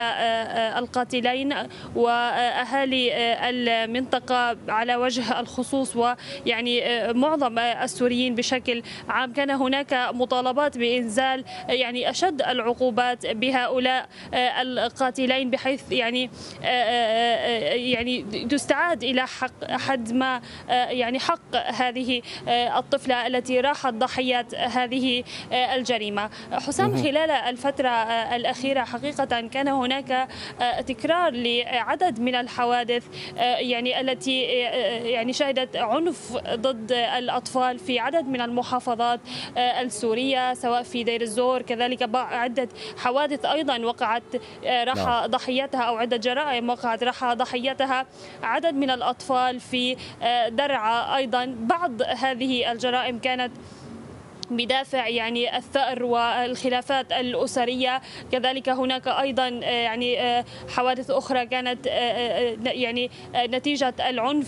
القاتلين وأهالي المنطقة على وجه الخصوص، ويعني معظم السوريين بشكل عام. كان هناك مطالبات بإنزال يعني أشد العقوبات بهؤلاء القاتلين، بحيث يعني تستعاد إلى حد ما يعني حق هذه الطفلة التي راحت ضحية هذه الجريمة. حسام، خلال الفترة الأخيرة حقيقة كان هناك تكرار لعدد من الحوادث يعني التي يعني شهدت عنف ضد الأطفال في عدد من المحافظات السورية، سواء في دير الزور، كذلك عدة حوادث أيضا وقعت راح ضحيتها، أو عدة جرائم وقعت راح ضحيتها عدد من الأطفال في درعا. أيضا بعض هذه الجرائم كانت بدافع يعني الثأر والخلافات الأسرية، كذلك هناك أيضا يعني حوادث أخرى كانت يعني نتيجة العنف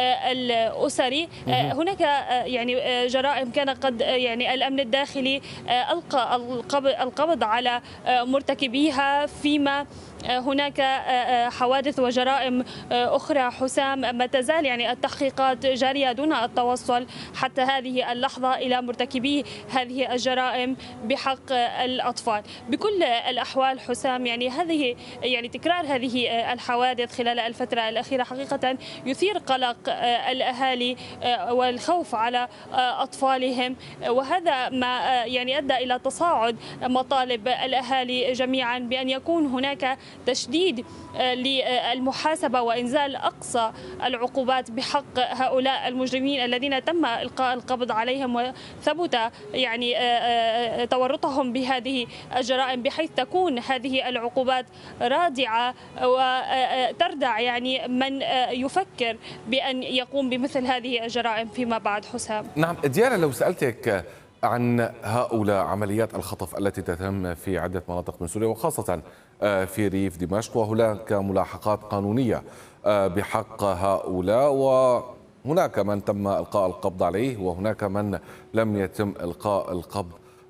الأسري. هناك يعني جرائم كان قد يعني الأمن الداخلي ألقى القبض على مرتكبيها، فيما هناك حوادث وجرائم أخرى حسام ما تزال يعني التحقيقات جارية دون التوصل حتى هذه اللحظة إلى مرتكبي هذه الجرائم بحق الأطفال. بكل الأحوال حسام، يعني هذه يعني تكرار هذه الحوادث خلال الفترة الأخيرة حقيقة يثير قلق الأهالي والخوف على أطفالهم، وهذا ما يعني أدى إلى تصاعد مطالب الأهالي جميعا بأن يكون هناك تشديد للمحاسبة وإنزال أقصى العقوبات بحق هؤلاء المجرمين الذين تم إلقاء القبض عليهم وثبت يعني تورطهم بهذه الجرائم، بحيث تكون هذه العقوبات رادعة وتردع يعني من يفكر بأن يقوم بمثل هذه الجرائم فيما بعد. حسام. نعم ديانا، لو سألتك عن هؤلاء عمليات الخطف التي تتم في عدة مناطق من سوريا وخاصة في ريف دمشق، وهناك ملاحقات قانونية بحق هؤلاء، وهناك من تم إلقاء القبض عليه وهناك من لم يتم إلقاء القبض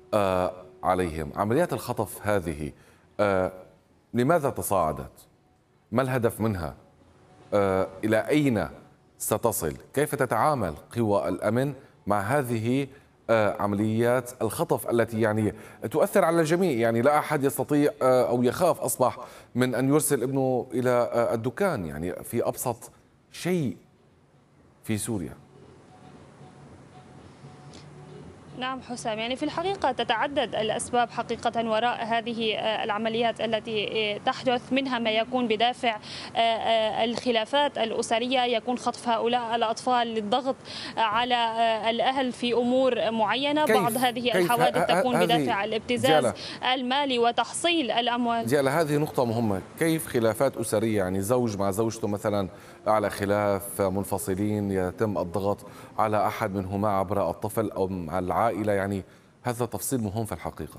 عليهم. عمليات الخطف هذه لماذا تصاعدت؟ ما الهدف منها؟ إلى أين ستصل؟ كيف تتعامل قوى الأمن مع هذه عمليات الخطف التي يعني تؤثر على الجميع؟ يعني لا أحد يستطيع أو يخاف أصبح من أن يرسل ابنه إلى الدكان، يعني في أبسط شيء في سوريا. نعم حسام، يعني في الحقيقة تتعدد الأسباب حقيقة وراء هذه العمليات التي تحدث، منها ما يكون بدافع الخلافات الأسرية، يكون خطف هؤلاء الأطفال للضغط على الأهل في أمور معينة. بعض هذه الحوادث تكون بدافع الابتزاز المالي وتحصيل الأموال. جيالة، هذه نقطة مهمة. كيف خلافات أسرية، يعني زوج مع زوجته مثلا على خلاف، منفصلين، يتم الضغط على أحد منهما عبر الطفل أو مع العائلة، يعني هذا تفصيل مهم في الحقيقة.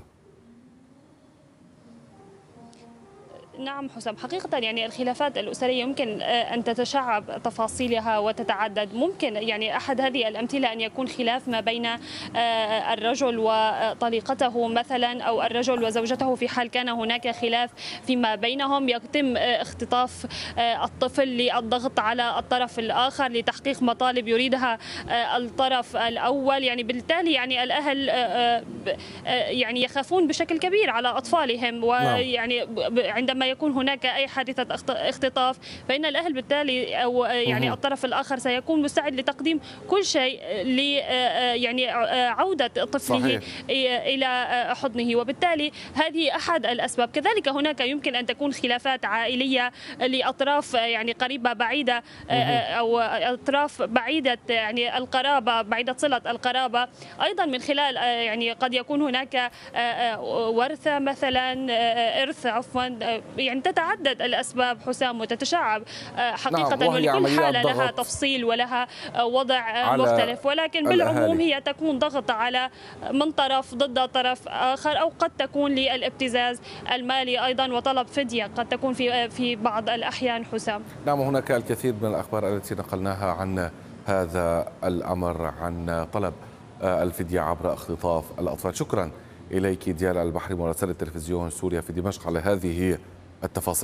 نعم حسام، حقيقة يعني الخلافات الأسرية يمكن أن تتشعب تفاصيلها وتتعدد. ممكن يعني أحد هذه الأمثلة أن يكون خلاف ما بين الرجل وطليقته مثلا، أو الرجل وزوجته في حال كان هناك خلاف فيما بينهم، يتم اختطاف الطفل للضغط على الطرف الآخر لتحقيق مطالب يريدها الطرف الأول. يعني بالتالي يعني الأهل يعني يخافون بشكل كبير على أطفالهم، ويعني عندما يكون هناك أي حادثة اختطاف فإن الأهل بالتالي أو يعني الطرف الآخر سيكون مستعد لتقديم كل شيء ل يعني عودة طفله إلى حضنه، وبالتالي هذه أحد الأسباب. كذلك هناك يمكن أن تكون خلافات عائلية لأطراف يعني قريبة بعيدة، أو أطراف بعيدة يعني القرابة، بعيدة صلة القرابة، أيضا من خلال يعني قد يكون هناك ورثة مثلا، إرث عفوا. يعني تتعدد الأسباب حسام وتتشعب حقيقة، ولكل حالة لها تفصيل ولها وضع مختلف، ولكن بالعموم هي تكون ضغط على من طرف ضد طرف آخر، أو قد تكون للابتزاز المالي أيضا وطلب فدية قد تكون في بعض الأحيان. حسام. نعم، هناك الكثير من الأخبار التي نقلناها عن هذا الأمر، عن طلب الفدية عبر اختطاف الأطفال. شكرا إليك ديالا البحري مراسلة تلفزيون سوريا في دمشق على هذه التفاصيل.